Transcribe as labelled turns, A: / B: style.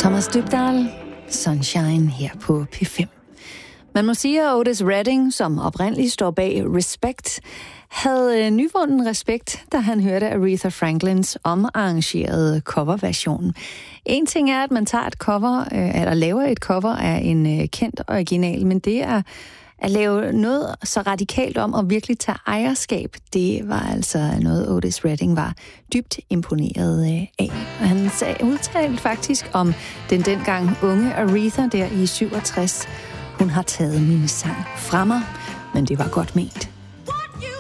A: Thomas Dybdahl, Sunshine her på P5. Man må sige, at Otis Redding, som oprindeligt står bag Respect, havde nyvunden respekt, da han hørte Aretha Franklins omarrangerede coverversion. En ting er, at man tager et cover, eller laver et cover af en kendt original, men det er at lave noget så radikalt om og virkelig tage ejerskab, det var altså noget, Otis Redding var dybt imponeret af. Og han udtalte faktisk om den dengang unge Aretha der i 67. Hun har taget min sang fra mig, men det var godt ment.